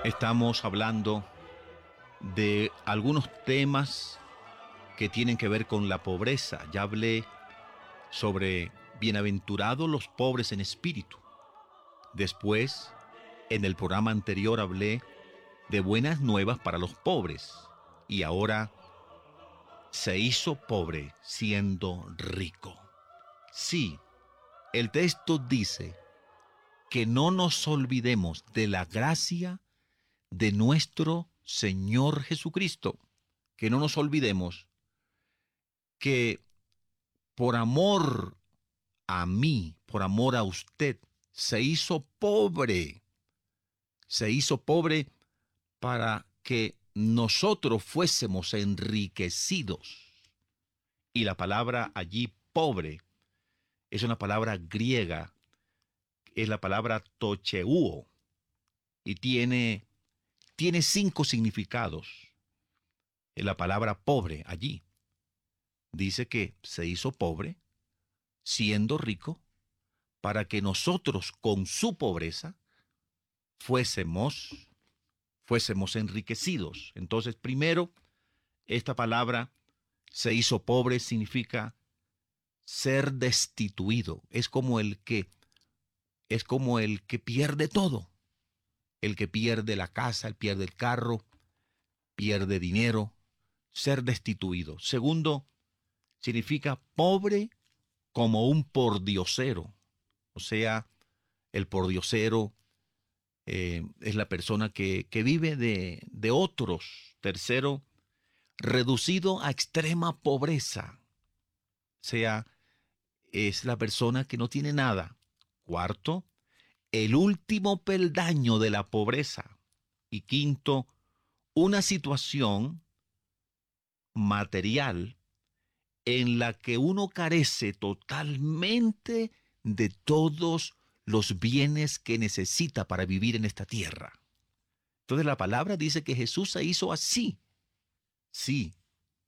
Estamos hablando de algunos temas que tienen que ver con la pobreza. Ya hablé sobre bienaventurados los pobres en espíritu. Después, en el programa anterior hablé de buenas nuevas para los pobres. Y ahora se hizo pobre siendo rico. Sí, el texto dice que no nos olvidemos de la gracia de nuestro Señor Jesucristo. Que no nos olvidemos que por amor a mí, por amor a usted, se hizo pobre. Se hizo pobre para que nosotros fuésemos enriquecidos. Y la palabra allí, pobre, es una palabra griega, es la palabra tocheuo, y tiene 5 significados. En la palabra pobre allí dice que se hizo pobre siendo rico para que nosotros con su pobreza fuésemos enriquecidos. Entonces, primero, esta palabra se hizo pobre significa ser destituido. Es como el que pierde todo. El que pierde la casa, el pierde el carro, pierde dinero, ser destituido. Segundo, significa pobre como un pordiosero. O sea, el pordiosero es la persona que vive de otros. Tercero, reducido a extrema pobreza. O sea, es la persona que no tiene nada. Cuarto, el último peldaño de la pobreza. Y quinto, una situación material en la que uno carece totalmente de todos los bienes que necesita para vivir en esta tierra. Entonces la palabra dice que Jesús se hizo así. Sí,